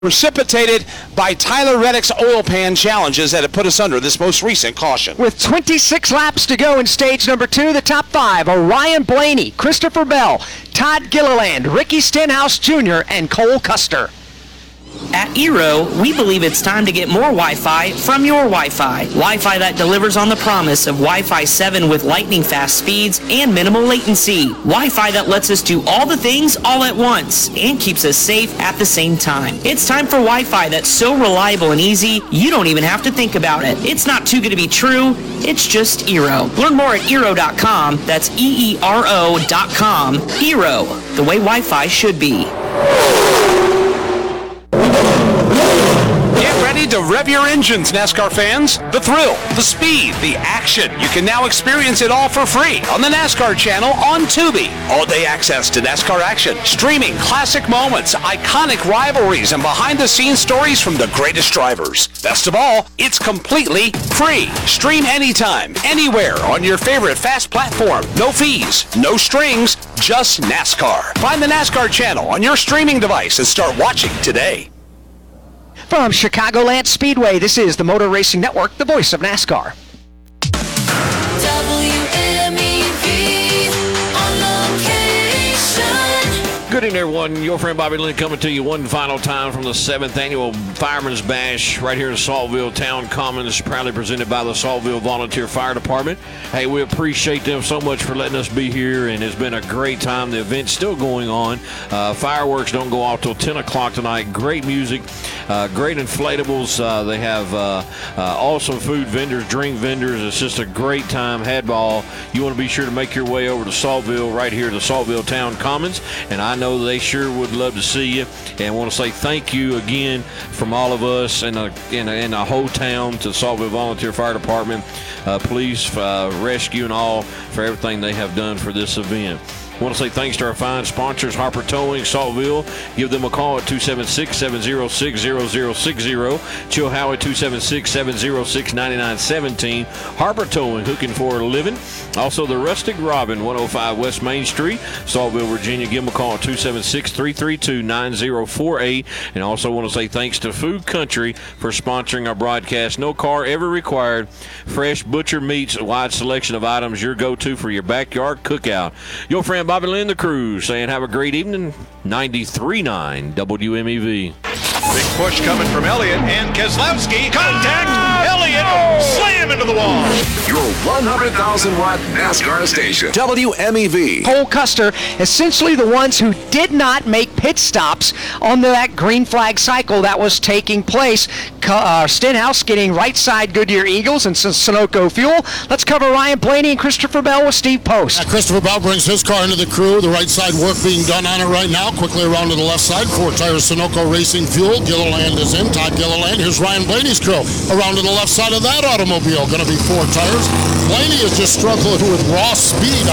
precipitated by Tyler Reddick's oil pan challenges that have put us under this most recent caution. With 26 laps to go in stage number 2, the top 5 are Ryan Blaney, Christopher Bell, Todd Gilliland, Ricky Stenhouse Jr., and Cole Custer. At Eero, we believe it's time to get more Wi-Fi from your Wi-Fi. Wi-Fi that delivers on the promise of Wi-Fi 7 with lightning-fast speeds and minimal latency. Wi-Fi that lets us do all the things all at once and keeps us safe at the same time. It's time for Wi-Fi that's so reliable and easy, you don't even have to think about it. It's not too good to be true, it's just Eero. Learn more at Eero.com. That's EERO.com. Eero, the way Wi-Fi should be. Get ready to rev your engines, NASCAR fans. The thrill, the speed, the action. You can now experience it all for free on the NASCAR channel on Tubi. All-day access to NASCAR action, streaming classic moments, iconic rivalries, and behind-the-scenes stories from the greatest drivers. Best of all, it's completely free. Stream anytime, anywhere on your favorite fast platform. No fees, no strings, just NASCAR. Find the NASCAR channel on your streaming device and start watching today. From Chicagoland Speedway, this is the Motor Racing Network, the voice of NASCAR. Good evening, everyone. Your friend Bobby Lynn coming to you one final time from the 7th Annual Fireman's Bash right here in Saltville Town Commons, proudly presented by the Saltville Volunteer Fire Department. Hey, we appreciate them so much for letting us be here, and it's been a great time. The event's still going on. Fireworks don't go off till 10 o'clock tonight. Great music, great inflatables. They have awesome food vendors, drink vendors. It's just a great time. Hadball. You want to be sure to make your way over to Saltville right here to Saltville Town Commons, and I know they sure would love to see you, and want to say thank you again from all of us and the whole town to Saltville Volunteer Fire Department, police, rescue, and all for everything they have done for this event. I want to say thanks to our fine sponsors, Harper Towing, Saltville. Give them a call at 276-706-0060. Chilhowie, 276-706-9917. Harper Towing, hooking for a living. Also, the Rustic Robin, 105 West Main Street, Saltville, Virginia. Give them a call at 276-332-9048. And also want to say thanks to Food Country for sponsoring our broadcast. No car ever required. Fresh butcher meats, a wide selection of items, your go-to for your backyard cookout. Your friend Bobby Lynn, the crew, saying have a great evening. 93.9 WMEV. Big push coming from Elliott and Keselowski. Contact! Elliott slam into the wall. Your 100,000-watt NASCAR station, WMEV. Cole Custer, essentially the ones who did not make pit stops on that green flag cycle that was taking place. Stenhouse getting right side Goodyear Eagles and some Sunoco fuel. Let's cover Ryan Blaney and Christopher Bell with Steve Post. Christopher Bell brings his car into the crew. The right side work being done on it right now. Quickly around to the left side. 4 tires Sunoco Racing Fuel. Gilliland is in. Todd Gilliland. Here's Ryan Blaney's crew. Around to the left side of that automobile. Going to be 4 tires. Blaney is just struggling with raw speed.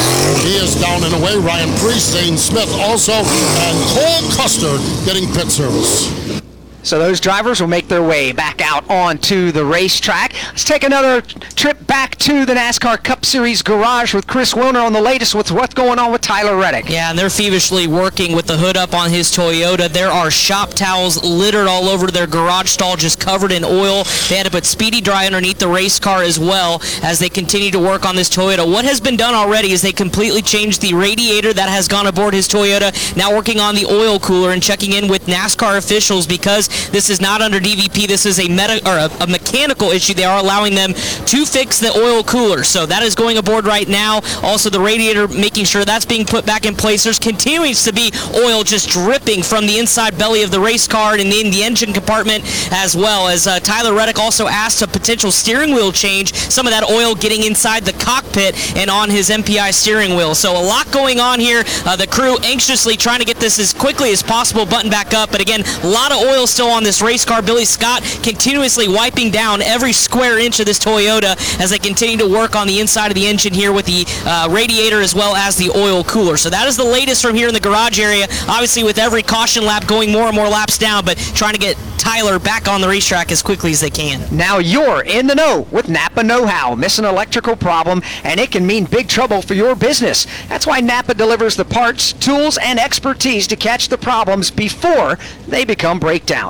He is down and away. Ryan Priest, Zane Smith also, and Cole Custer getting pit service. So those drivers will make their way back out onto the racetrack. Let's take another trip back to the NASCAR Cup Series garage with Chris Wilner on the latest with what's going on with Tyler Reddick. Yeah, and they're feverishly working with the hood up on his Toyota. There are shop towels littered all over their garage stall, just covered in oil. They had to put Speedy Dry underneath the race car as well as they continue to work on this Toyota. What has been done already is they completely changed the radiator that has gone aboard his Toyota. Now working on the oil cooler and checking in with NASCAR officials because this is not under DVP. This is a mechanical issue. They are allowing them to fix the oil cooler. So that is going aboard right now. Also the radiator, making sure that's being put back in place. There's continues to be oil just dripping from the inside belly of the race car and in the engine compartment, as well as Tyler Reddick also asked a potential steering wheel change. Some of that oil getting inside the cockpit and on his MPI steering wheel. So a lot going on here. The crew anxiously trying to get this as quickly as possible buttoned back up. But again, a lot of oil still on this race car. Billy Scott continuously wiping down every square inch of this Toyota as they continue to work on the inside of the engine here with the radiator as well as the oil cooler. So that is the latest from here in the garage area. Obviously with every caution lap going more and more laps down, but trying to get Tyler back on the racetrack as quickly as they can. Now you're in the know with Napa Know-How. Miss an electrical problem, and it can mean big trouble for your business. That's why Napa delivers the parts, tools, and expertise to catch the problems before they become breakdowns.